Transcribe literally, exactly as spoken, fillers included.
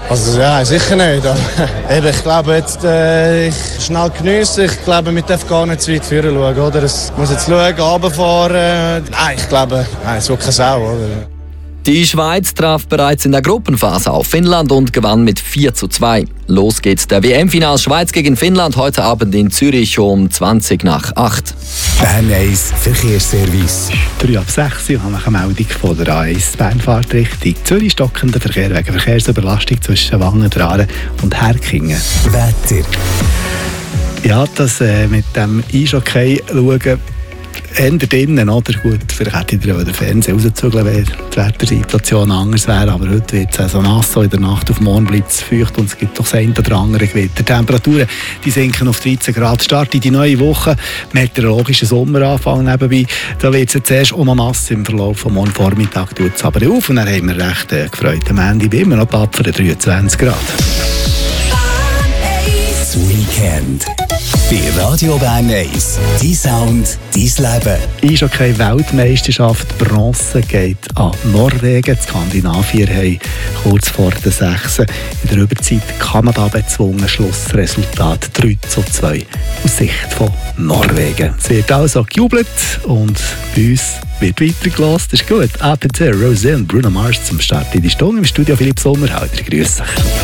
Also ja, sicher nicht. Eben, ich glaube jetzt, äh, ich schnell geniessen. Ich glaube, wir dürfen gar nicht zu weit führen schauen, oder? Es muss jetzt schauen, runterfahren. Nein, ich glaube, nein, es wird keine Sau, oder? Die Schweiz traf bereits in der Gruppenphase auf Finnland und gewann mit vier zu zwei. Los geht's der W M-Final Schweiz gegen Finnland heute Abend in Zürich um zwanzig nach acht. Bern eins Verkehrsservice. drei ab sechs Uhr haben wir eine Meldung von der A eins. Bernfahrt Richtung Zürich, stockender Verkehr wegen Verkehrsüberlastung zwischen Wangen, Draren und Herkingen. Wetter. Ja, das äh, mit dem Eishockey schauen, eher drinnen, oder? Gut, vielleicht hätte ich den Fernseher rauszügeln, wenn die Wettersituation anders wäre, aber heute wird es so nass, so in der Nacht auf morgen bleibt es feucht und es gibt doch das eine oder andere Gewitter. Die Temperaturen die sinken auf dreizehn Grad. Start in die neue Woche, meteorologischer Sommeranfang nebenbei. Da wird es jetzt erst auch noch nass im Verlauf von morgen Vormittag, tut es aber auf und dann haben wir recht äh, gefreut. Am Ende wie immer noch tapfere dreiundzwanzig Grad. Das Weekend. Bei Radio Bern eins. Dein Sound, dein Leben. Eishockey-Weltmeisterschaft Bronze geht an Norwegen. Die Skandinavier haben kurz vor der sechs in der Überzeit Kanada bezwungen. Schlussresultat drei zu zwei aus Sicht von Norwegen. Es wird also gejubelt und bei uns wird weitergelassen. Das ist gut. A P C, Rosé und Bruno Mars zum Start in die Stunde. Im Studio Philipp Sommerhalter. Grüß dich.